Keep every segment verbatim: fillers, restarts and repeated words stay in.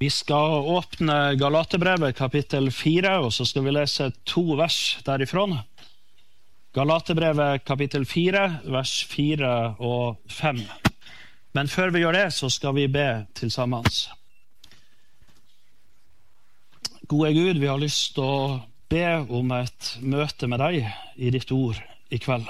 Vi skal åpne Galaterbrevet kapittel fire, og så skal vi lese to vers derifra. Galaterbrevet kapittel fire, vers fire og fem. Men før vi gjør det, så skal vi be til sammen. Gode Gud, vi har lyst til å be om et møte med deg i ditt ord i kveld.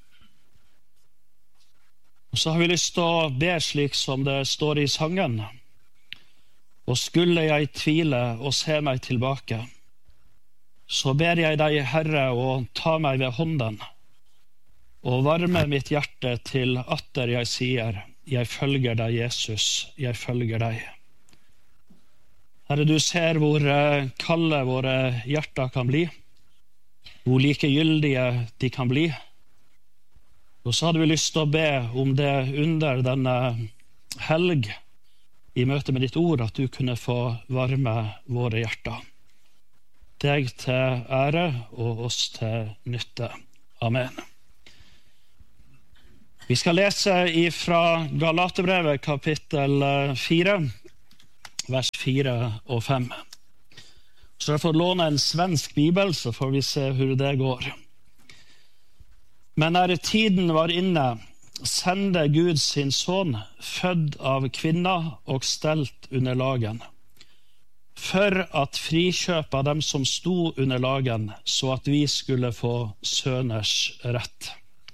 Og så har vi lyst til å be slik som det står i sangen. Og skulle jeg tvile og se meg tilbake, så ber jeg deg, Herre, å ta meg ved hånden, og varme mitt hjerte til atter jeg sier, jeg følger deg, Jesus, jeg følger deg. Herre, du ser hvor kalde våre hjerter kan bli, hvor likegyldige de kan bli. Og så hadde vi lyst til å be om det under denne helg, i møte med ditt ord, at du kunne få varme våre hjerter. Deg til ære og oss til nytte. Amen. Vi skal lese fra Galaterbrevet kapittel fire, vers fire og fem. Så jeg får låne en svensk bibel, så får vi se hvordan det går. Men når tiden var inne, sendte Gud sin son, fødd av kvinna og stelt under lagen, for at frikjøpe dem som sto under lagen, så at vi skulle få søners rett.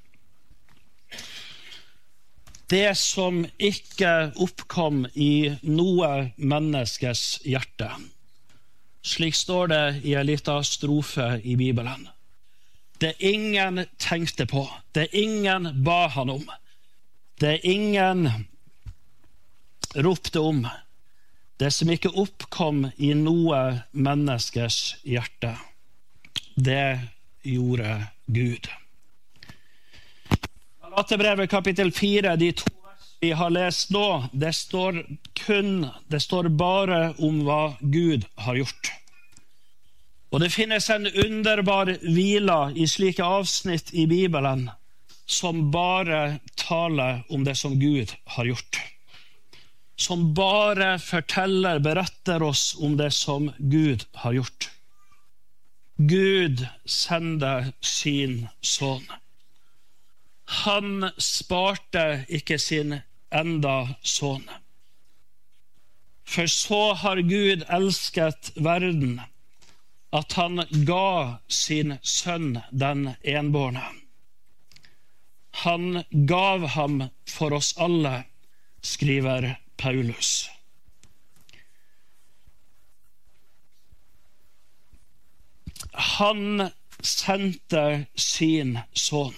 Det som ikke oppkom i noe menneskes hjerte. Slik står det i en liten strofe i Bibelen. Det ingen tenkte på, det ingen ba han om, det ingen ropte om, det som ikke oppkom i noe menneskers hjerte, det gjorde Gud. Galaterbrevet kapittel fire, de to vers vi har lest nå, det står kun, det står bare om hva Gud har gjort. Og det finnes en underbar hvile i slike avsnitt i Bibelen som bare taler om det som Gud har gjort. Som bare forteller, beretter oss om det som Gud har gjort. Gud sender sin son. Han sparte ikke sin enda son. For så har Gud elsket verden, at han ga sin sønn den enbårne. Han gav ham for oss alle, skriver Paulus. Han sendte sin son.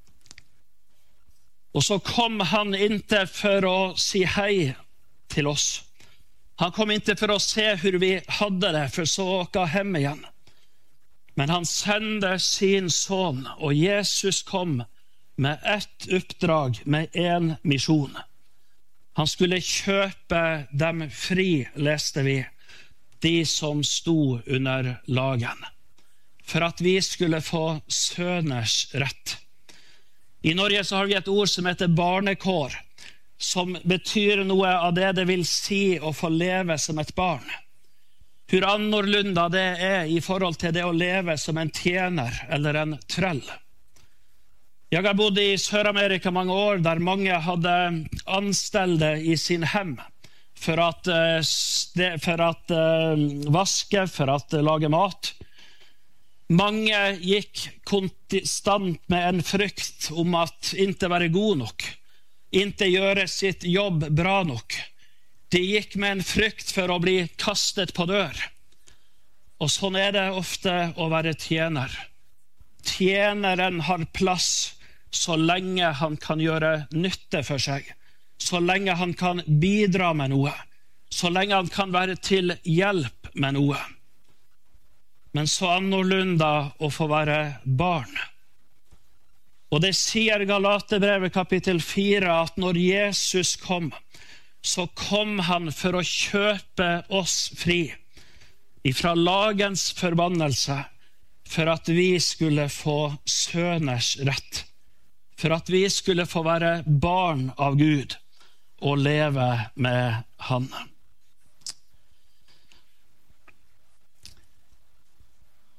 Og så kom han ikke for å si hei til oss. Han kom ikke for å se hvor vi hadde det, for så åka hjem igjen. Men han sendte sin son, og Jesus kom med ett oppdrag, med en misjon. Han skulle kjøpe dem fri, leste vi, de som sto under lagen, for at vi skulle få søners rett. I Norge så har vi et ord som heter barnekår, som betyr noe av det det vil si å få leve som et barn. Hvor annorlunda det er i forhold til det å leve som en tjener eller en trell. Jeg har bodd i Sør-Amerika mange år, der mange hadde anstelte i sin hem for at, for at vaske, for at lage mat. Mange gikk konstant med en frykt om at ikke være god nok, ikke gjøre sitt jobb bra nok. De gikk med en frykt for å bli kastet på dør. Og sånn er det ofte å være tjener. Tjeneren har plass så lenge han kan gjøre nytte for seg, så lenge han kan bidra med noe, så lenge han kan være til hjelp med noe. Men så annorlunda å få være barn. Og det sier Galaterbrevet kapittel fire, at når Jesus kom, så kom han for å kjøpe oss fri ifra lagens forbannelse, for at vi skulle få søners rett, for at vi skulle få være barn av Gud og leve med han.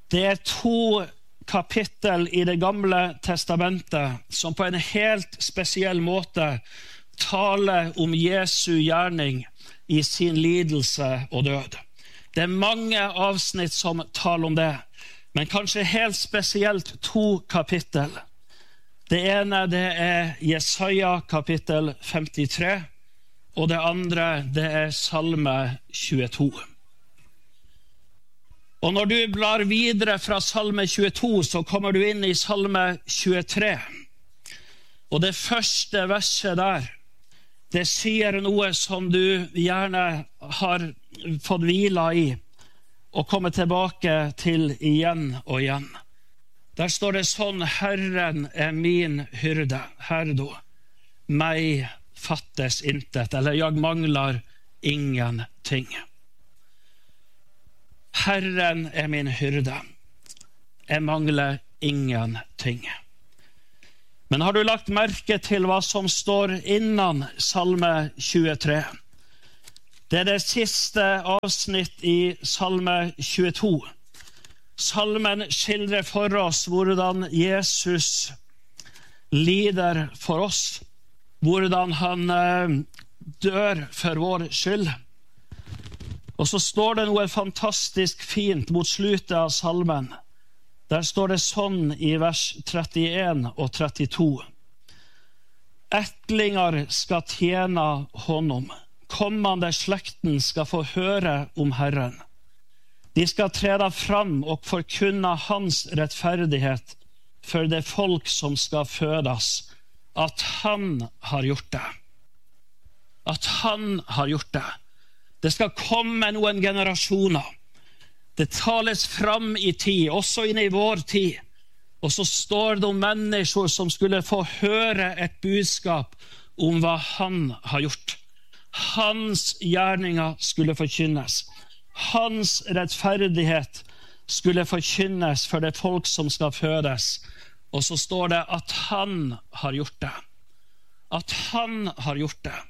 Det er to kapittel i det gamle testamentet som på en helt spesiell måte taler om Jesu gjerning i sin lidelse og død. Det er mange avsnitt som taler om det, men kanskje helt spesielt to kapittel. Det ene det er Jesaja kapittel femtitre, og det andre det er Salme tjueto. Og når du blar videre fra Salme tjueto, så kommer du inn i Salme tjuetre. Og det første verset der, det sier noe som du gjerne har fått hvila i, og komme tilbake til igjen og igjen. Der står det sånn: Herren er min hyrde, herdo, meg fattes intet, eller jeg mangler ingenting. Herren er min hyrde, jeg mangler ingenting. Men har du lagt merke til hva som står innan Salme tjuetre? Det er det siste avsnitt i Salme tjueto. Salmen skildrer for oss hvordan Jesus lider for oss, hvordan han eh, dør for vår skyld. Og så står det noe fantastisk fint mot slutet av salmen. Der står det sånn i vers trettien og trettito. Ættlingar skal tjene honom, kommande slekten skal få høre om Herren. De skal trede fram og forkunne hans rettferdighet for det folk som skal fødes, at han har gjort det. At han har gjort det. Det skal komme noen generasjoner. Det tales fram i tid, også inn i vår tid. Og så står det om mennesker som skulle få høre et budskap om hva han har gjort. Hans gjerninger skulle forkynnes. Hans rettferdighet skulle forkynnes for det folk som skal fødes. Og så står det at han har gjort det. At han har gjort det.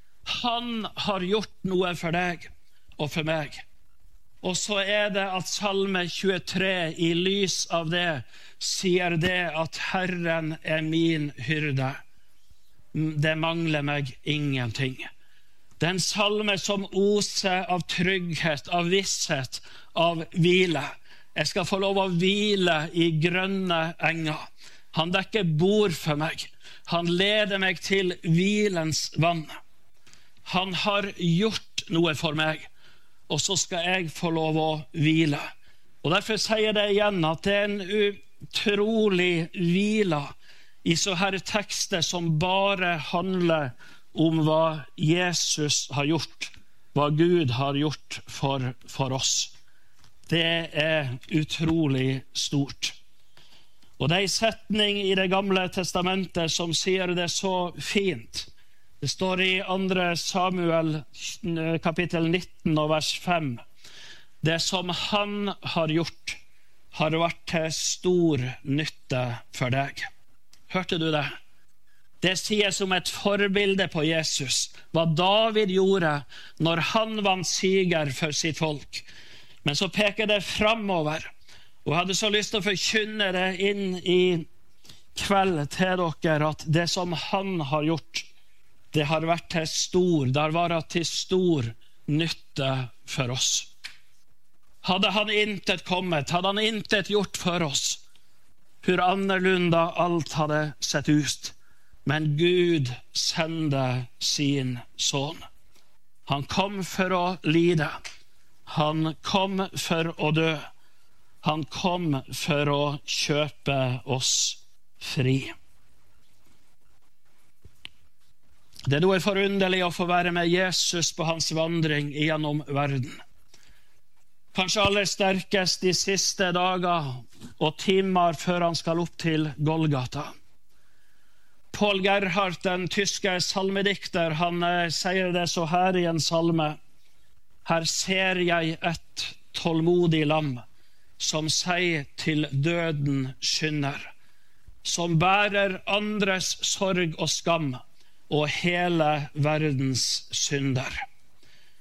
Han har gjort noe for deg og for meg. Og så er det at Salme tjuetre i lys av det sier det at Herren er min hyrde. Det mangler meg ingenting. Det er en salme som oser av trygghet, av visshet, av hvile. Jeg skal få lov å hvile i grønne enger. Han dekker bord for meg. Han leder meg til hvilens vann. Han har gjort noe for meg. Og så skal jeg få lov å hvile. Og derfor sier jeg det igjen, at det er en utrolig hvile i så her tekster som bare handler om hva Jesus har gjort, hva Gud har gjort for, for oss. Det er utrolig stort. Og det er en setning i det gamle testamentet som sier det så fint. Det står i andre Samuel kapittel nitten og vers fem. Det som han har gjort, har vært til stor nytte for deg. Hørte du det? Det sier som et forbilde på Jesus, hva David gjorde når han vant siger for sitt folk. Men så peker det fremover, og jeg hadde så lyst til å forkynne det inn i kveld til dere, at det som han har gjort, det har vært til stor, det har vært til stor nytte for oss. Hadde han intet kommet, hadde han intet gjort for oss, hvor annerledes alt hadde sett ut. Men Gud sendte sin son. Han kom for å lide. Han kom for å dø. Han kom for å kjøpe oss fri. Det er noe forunderlig å få være med Jesus på hans vandring gjennom verden. Kanskje aller sterkest de siste dager og timer før han skal opp til Golgata. Paul Gerhardt, den tyske salmedikter, han eh, sier det så her i en salme. Her ser jeg et tålmodig lam, som sier til døden skynder, som bærer andres sorg og skam, og hele verdens synder.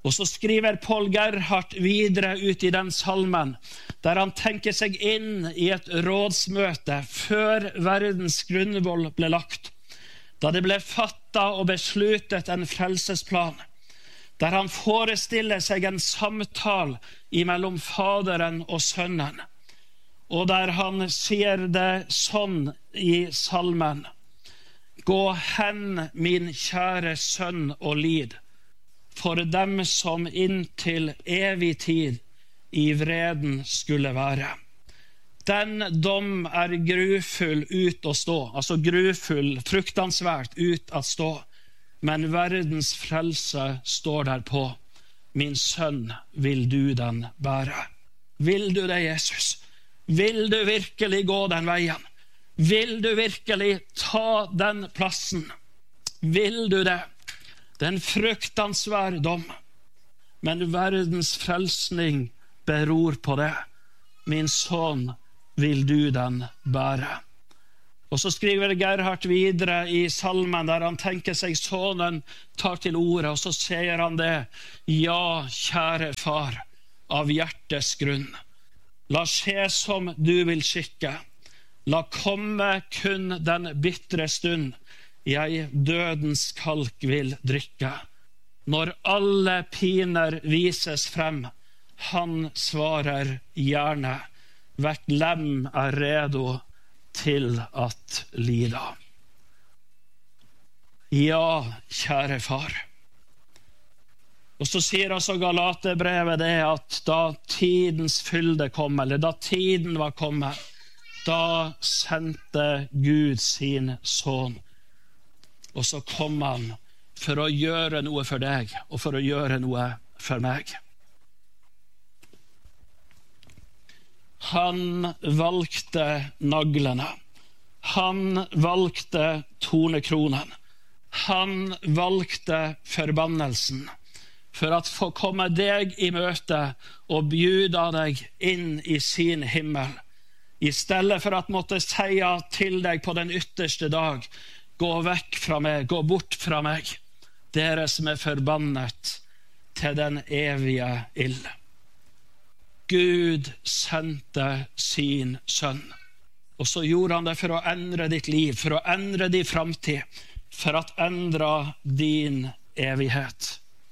Og så skriver Paul Gerhardt videre ut i den salmen, der han tenker seg inn i et rådsmøte før verdens grunnvoll ble lagt, da det ble fattet og besluttet en frelsesplan, der han forestiller seg en samtale mellom Faderen og Sønnen, og der han sier det sånn i salmen: «Gå hen, min kjære sønn, og lid, for dem som inntil evig tid i vreden skulle være. Den dom er grufull ut å stå», altså grufull, fruktansvært ut å stå, «men verdens frelse står derpå. Min sønn, vil du den bære?» Vil du det, Jesus? Vil du virkelig gå den veien? Vil du virkelig ta den plassen? Vil du det? Det er en fruktansvær dom, men verdens frelsning beror på det. Min sønn, vil du den bære? Og så skriver Gerhardt videre i salmen, der han tenker seg sønnen tar til ordet, og så sier han det: «Ja, kjære far, av hjertes grunn, la skje som du vil skikke. La komme kun den bittre stund, jeg dødens kalk vil drikke. Når alle piner vises frem, han svarer gjerne, hvert lem er redo til at lida.» Ja, kjære far. Og så sier altså Galaterbrevet det at da tidens fylde kom, eller da tiden var kommet, da sendte Gud sin sønn. Og så kom han for å gjøre noe for deg, og for å gjøre noe for meg. Han valgte naglene. Han valgte tornekronen. Han valgte forbannelsen for at få komme deg i møte og bjuda deg inn i sin himmel. I stedet for at måtte si til deg på den ytterste dag: gå vekk fra meg, gå bort fra meg, dere som er forbannet til den evige ild. Gud sendte sin sønn, og så gjorde han det for å endre ditt liv, for å endre din framtid, for å endre din evighet.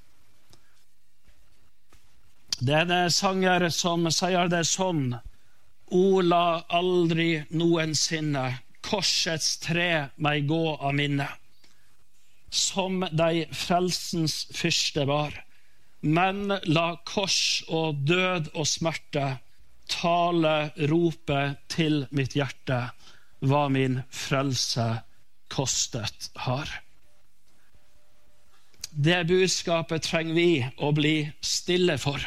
Det er en sanger som sier det sånn: «O, la aldri noensinne korsets tre meg gå av minne, som de frelsens fyrste var, men la kors og død og smerte tale rope til mitt hjerte, hva min frelse kostet har.» Det budskapet trenger vi å bli stille for.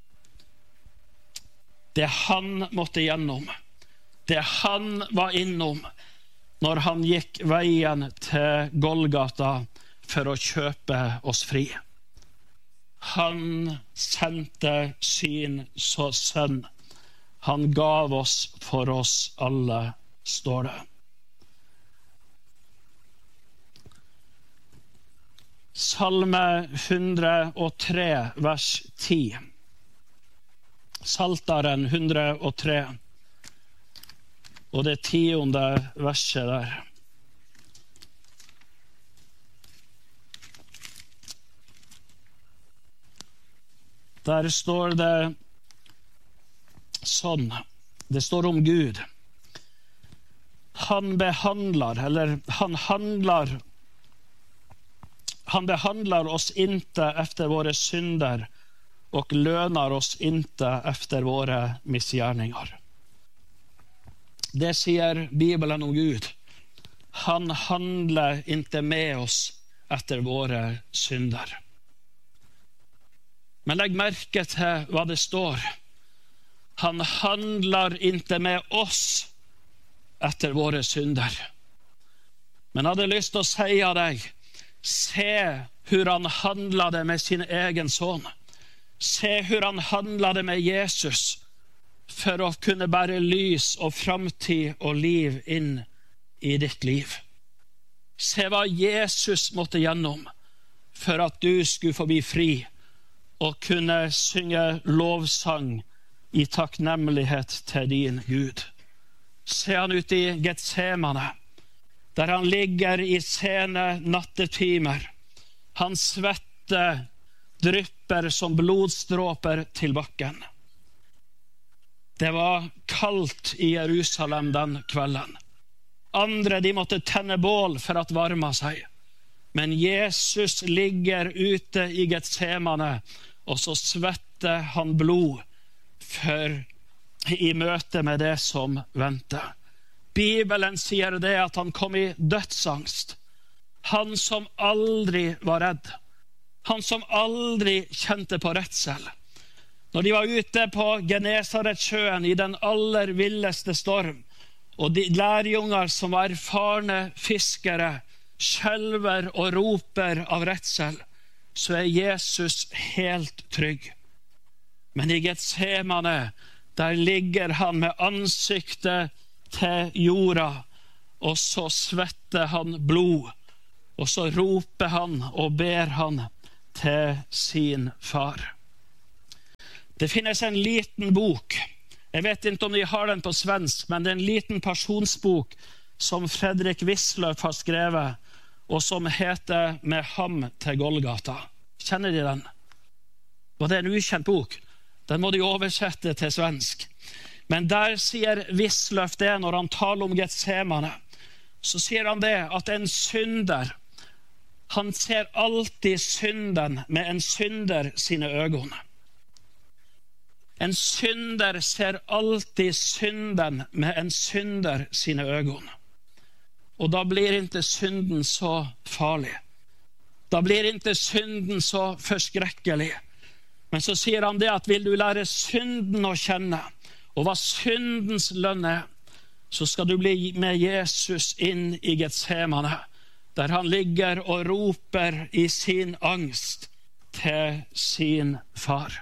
Det han måtte gjennom, det han var innom når han gikk veien til Golgata for å kjøpe oss fri. Han sendte sin sønn. Han gav oss for oss alle, står det. Salme hundre og tre, vers ti. Saltaren hundre og tre, og det tionde verset der. Der står det sånn, det står om Gud. Han behandler, eller han handler, han behandler oss inte efter våre synder, og lønar oss inte efter våre misgjerningar. Det sier Bibelen om Gud. Han handler inte med oss efter våre synder. Men legg merke til hva det står. Han handlar inte med oss efter våre synder. Men jeg hadde lyst til å si av deg, se hur han handlade med sin egen son. Se hur han handlade med Jesus for å kunne bære lys og framtid og liv inn i ditt liv. Se hva Jesus måtte gjennom for at du skulle få bli fri å kunne synge lovsang i takknemlighet til din Gud. Se han ute i Getsemane, der han ligger i sene nattetimer. Han svette drypper som blodstråper til bakken. Det var kaldt i Jerusalem den kvelden. Andre de måtte tenne bål for at varma seg. Men Jesus ligger ute i Getsemane, og så svetter han blod for i møte med det som venter. Bibelen sier det at han kom i dødsangst. Han som aldri var redd. Han som aldri kjente på redsel. Når de var ute på Genesaretsjøen i den aller villeste storm, og de lærjunger som var erfarne fiskere skjelver og roper av redsel, så er Jesus helt trygg. Men i Getsemane, der ligger han med ansiktet til jorda, og så svetter han blod, og så roper han og ber han til sin far. Det finnes en liten bok, jeg vet ikke om de har den på svensk, men det er en liten personsbok som Fredrik Wisløff har skrevet, og som heter Med ham til Golgata. Kjenner de den? Og det er en ukjent bok. Den må de oversette til svensk. Men der sier Wisløff det, når han taler om Getsemane, så sier han det at en synder, han ser alltid synden med en synder sine øyne. En synder ser alltid synden med en synder sine øyne. Og da blir ikke synden så farlig. Da blir ikke synden så forskrekkelig. Men så sier han det at vil du lære synden å kjenne, og hva syndens lønn er, så skal du bli med Jesus inn i Getsemane, der han ligger og roper i sin angst til sin far.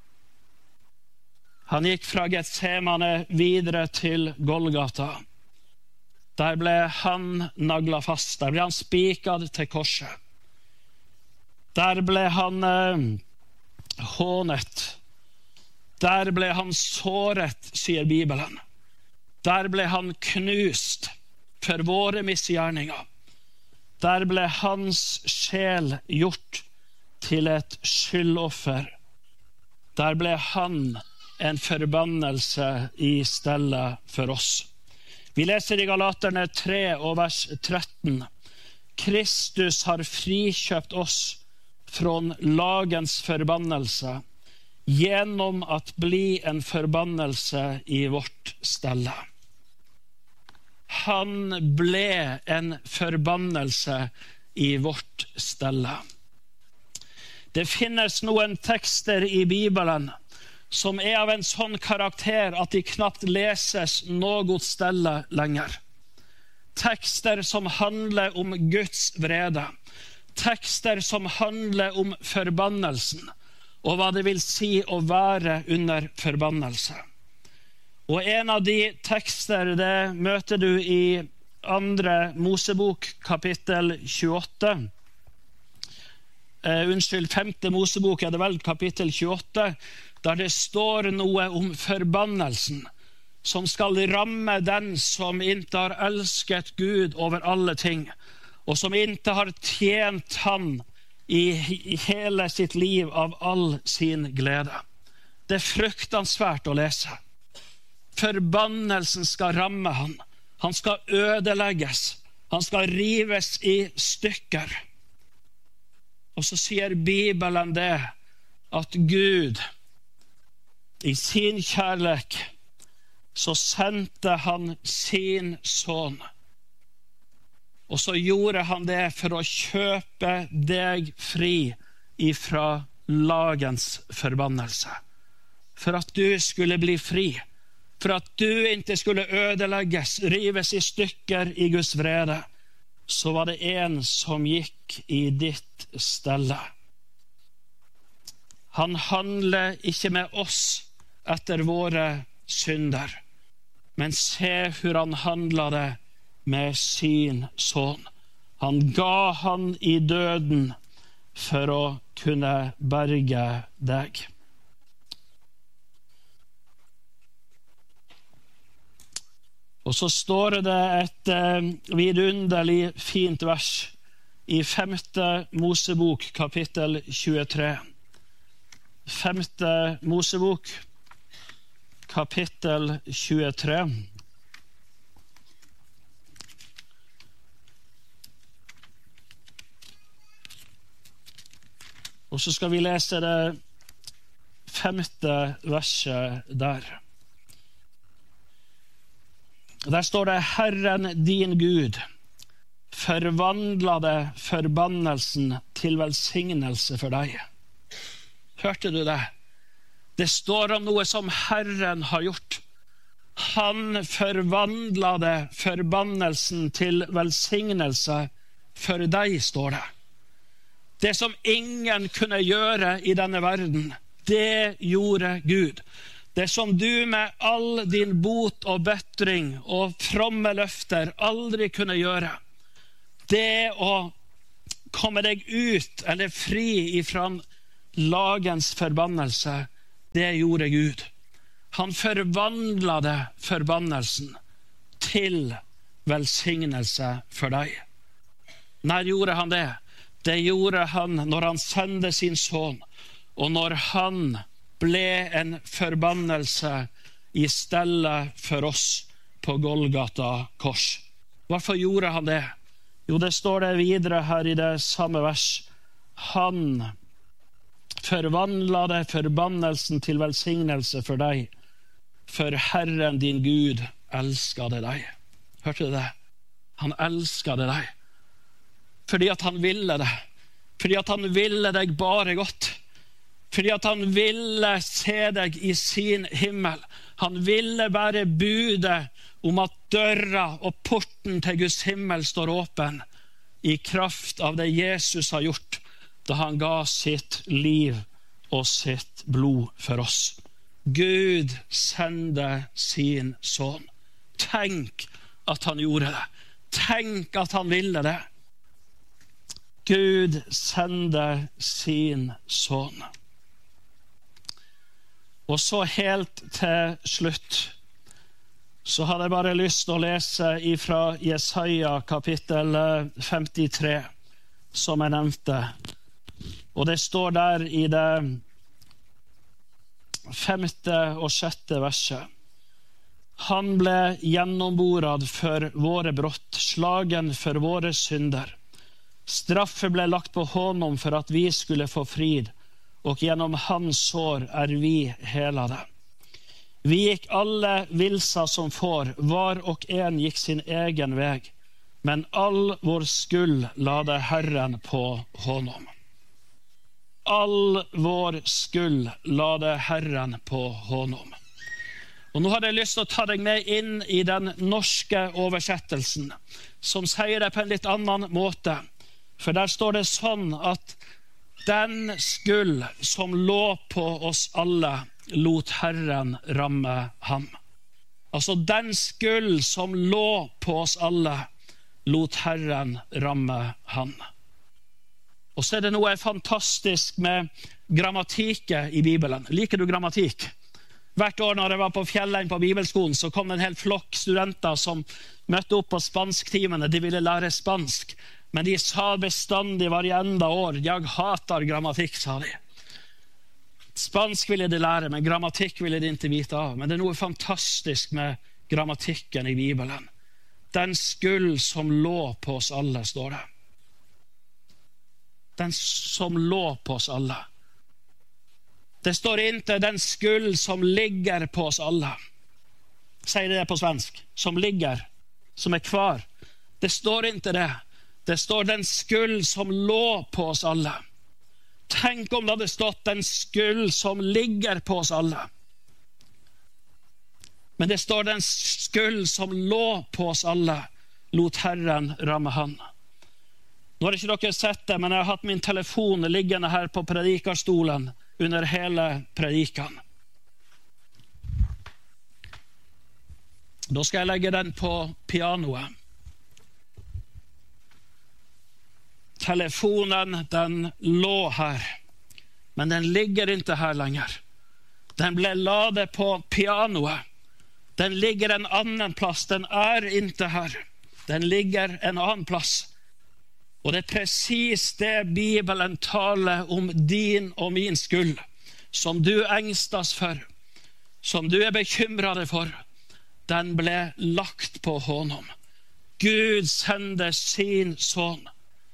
Han gikk fra Getsemane videre til Golgata. Der ble han naglet fast. Der ble han spiket til korset. Der ble han eh, hånet. Der ble han såret, sier Bibelen. Der ble han knust for våre misgjerninger. Der ble hans sjel gjort til et skyldoffer. Der ble han en forbannelse i stedet for oss. Vi leser i Galaterne tre og vers tretten. Kristus har frikjøpt oss fra lagens forbannelse gjennom at bli en forbannelse i vårt stelle. Han ble en forbannelse i vårt stelle. Det finnes noen tekster i Bibelen som er av en sånn karakter at de knapt leses noe stelle lenger. Tekster som handler om Guds vrede. Tekster som handler om forbannelsen, og hva det vil si å være under forbannelse. Og en av de tekster, det møter du i andre Mosebok, kapittel tjueåtte. Uh, unnskyld, femte Mosebok er det vel, kapittel tjueåtte, der det står noe om forbannelsen som skal ramme den som ikke har elsket Gud over alle ting, og som ikke har tjent han i, i hele sitt liv av all sin glede. Det er fruktansvært å lese. Forbannelsen skal ramme han. Han skal ødelegges. Han skal rives i stykker. Og så sier Bibelen det at Gud i sin kjærlighet så sendte han sin sønn. Og så gjorde han det for å kjøpe deg fri ifra lagens forbannelse. For at du skulle bli fri. For at du ikke skulle ødelegges, rives i stykker i Guds vrede. Så var det en som gikk i ditt stelle. Han handler ikke med oss etter våre synder, men se hvor han handler det med sin sønn. Han ga han i døden for å kunne berge deg. Og så står det et eh, vidunderlig fint vers i femte Mosebok, kapittel tjuetre. Femte Mosebok, kapittel tjuetre. Og så skal vi lese det femte verset der. Der står det: Herren din Gud forvandlede forbannelsen til velsignelse for deg. Hørte du det? Det står om noe som Herren har gjort. Han forvandlede forbannelsen til velsignelse for deg, står det. Det som ingen kunne gjøre i denne verden, det gjorde Gud. Det som du med all din bot og bøttring og fromme løfter aldri kunne gjøre, det å komme deg ut eller fri ifra lagens forbannelse, det gjorde Gud. Han forvandlede forbannelsen til velsignelse for deg. Når gjorde han det? Det gjorde han når han sendte sin sønn, og når han ble en forbannelse i stedet for oss på Golgata kors. Hvorfor gjorde han det? Jo, det står det videre her i det samme vers. Han forvandlet forbannelsen til velsignelse for deg, for Herren din Gud elsket deg. Hørte du det? Han elsket deg. Fordi at han ville det. Fordi at han ville deg bare godt. Fordi at han ville se deg i sin himmel. Han ville bare bude om at døra og porten til Guds himmel står åpen i kraft av det Jesus har gjort da han ga sitt liv og sitt blod for oss. Gud sendte sin sønn. Tenk at han gjorde det. Tenk at han ville det. Gud sendte sin sønn. Og så helt til slutt så hadde jeg bare lyst til å lese ifra Jesaja kapittel femtitre, som jeg nevnte. Og det står der i det femte og sjette verset. Han ble gjennomboret for våre brott, slagen for våre synder. Straffe ble lagt på honom for at vi skulle få frid, og gjennom hans sår er vi helade. Vi gikk alle vilsa som får, var og en gikk sin egen veg, men all vår skyld lade Herren på honom. All vår skyld lade Herren på honom. Og nå hadde jeg lyst til å ta deg med inn i den norske oversettelsen, som sier det på en litt annen måte. For der står det sånn at den skyld som lå på oss alle, lot Herren ramme ham. Altså den skyld som lå på oss alle, lot Herren ramme ham. Og så er det noe fantastisk med grammatikken i Bibelen. Liker du grammatikk? Hvert år når jeg var på Fjellheim på Bibelskolen, så kom det en hel flokk studenter som møtte opp på spansktimene. De ville lære spansk. Men de sa bestandig varenda år, jeg hatar grammatikk, sa de. Spansk ville de lære, men grammatikk ville de ikke vite av. Men det er noe fantastisk med grammatikken i Bibelen. Den skyld som lå på oss alle, står det. Den som lå på oss alle. Det står ikke den skyld som ligger på oss alle. Sier det på svensk. Som ligger, som er kvar. Det står ikke det. Det står den skyld som lå på oss alle. Tenk om det hadde stått den skyld som ligger på oss alle. Men det står den skyld som lå på oss alle, lot Herren ramme han. Nå har ikke dere sett det, men jeg har hatt min telefon liggende her på predikerstolen under hele predikan. Da skal jeg legge den på pianoet. telefonen, den lå her, men den ligger inte här längre. Den ble ladet på pianoet. Den ligger en annen plass. Den er ikke her. Den ligger en annen plass. Og det er precis det Bibelen taler om din og min skyld, som du engstas for, som du er bekymrade for. Den ble lagt på honom. Gud sendte sin son.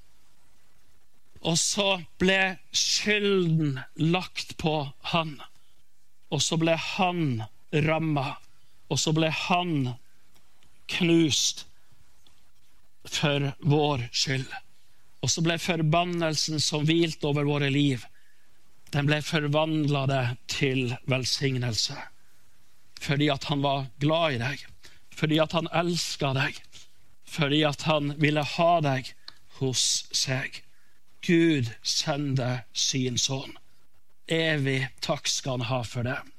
Og så ble skylden lagt på han. Og så ble han rammet. Og så ble han knust for vår skyld. Og så ble forbannelsen som hvilt over våre liv, den ble forvandlet til velsignelse. Fordi at han var glad i deg. Fordi at han elsket deg. Fordi at han ville ha deg hos seg. Gud sender sin son. Evig takk skal han ha for det.